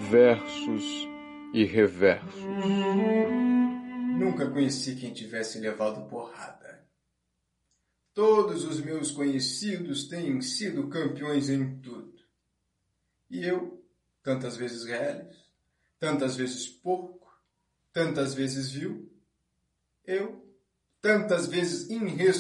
versos e reversos. Nunca conheci quem tivesse levado porrada. Todos os meus conhecidos têm sido campeões em tudo. E eu, tantas vezes reles, tantas vezes porco, tantas vezes vil, eu, tantas vezes irresponsável,